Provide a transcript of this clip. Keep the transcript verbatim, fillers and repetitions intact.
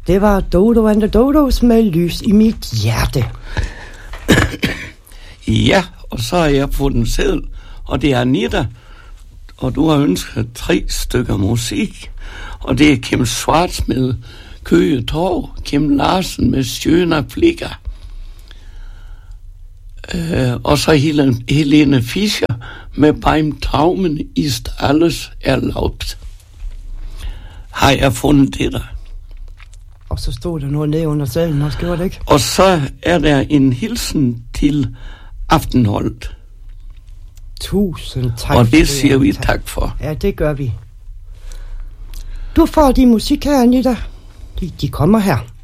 Det var Dodo and the Dodos med Lys i mit hjerte. Ja, og så har jeg fået en seddel, og det er Anita, og du har ønsket tre stykker musik, og det er Kim Schwartz med Køge Torv, Kim Larsen med Schöner Flicker, øh, og så Helene, Helene Fischer med Beim Traumen ist alles erlaubt. Har jeg fundet det der? Og så stod der noget nede under sedlen også, gjorde det ikke? Og så er der en hilsen til Aftenholdet. Tusind tak. Og det siger vi tak for. Ja, det gør vi. Du får din musik her, Anita. De, de kommer her.